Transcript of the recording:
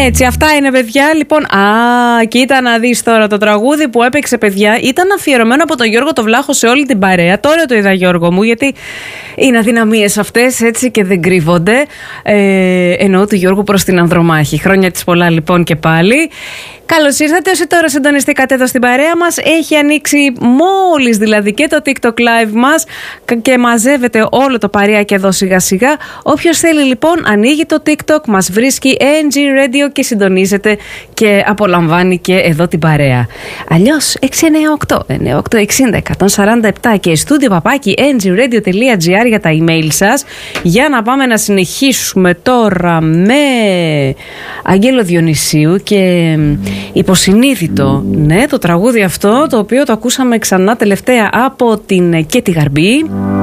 Έτσι, αυτά είναι, παιδιά. Λοιπόν, κοίτα να δεις τώρα, το τραγούδι που έπαιξε, παιδιά, ήταν αφιερωμένο από τον Γιώργο το Βλάχο σε όλη την παρέα. Τώρα το είδα, Γιώργο μου, γιατί είναι αδυναμίες αυτές, έτσι, και δεν κρύβονται. Εννοώ του Γιώργου προς την Ανδρομάχη. Χρόνια της πολλά, λοιπόν, και πάλι. Καλώς ήρθατε. Όσοι τώρα συντονιστήκατε εδώ στην παρέα μας, έχει ανοίξει μόλις δηλαδή και το TikTok Live μας και μαζεύεται όλο το παρεάκι εδώ σιγά σιγά. Όποιος θέλει, λοιπόν, ανοίγει το TikTok, μας βρίσκει NG Radio και συντονίζεται και απολαμβάνει και εδώ την παρέα. Αλλιώς 698-9860-147 και studio@ngradio.gr για τα email σας. Για να πάμε να συνεχίσουμε τώρα με Αγγέλο Διονυσίου και Υποσυνείδητο. Ναι, το τραγούδι αυτό, το οποίο το ακούσαμε ξανά τελευταία από την Κέτη Γαρμπή.